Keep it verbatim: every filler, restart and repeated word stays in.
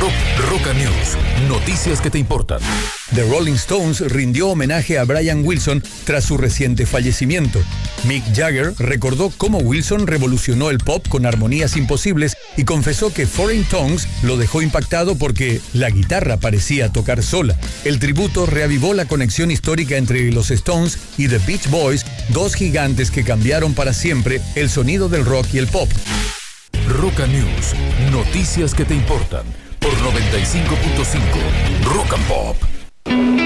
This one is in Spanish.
Rock, Roca News, noticias que te importan. The Rolling Stones rindió homenaje a Brian Wilson tras su reciente fallecimiento. Mick Jagger recordó cómo Wilson revolucionó el pop con armonías imposibles y confesó que Foreign Tongues lo dejó impactado porque la guitarra parecía tocar sola. El tributo reavivó la conexión histórica entre los Stones y The Beach Boys, dos gigantes que cambiaron para siempre el sonido del rock y el pop. Roca News, noticias que te importan por noventa y cinco punto cinco Rock and Pop.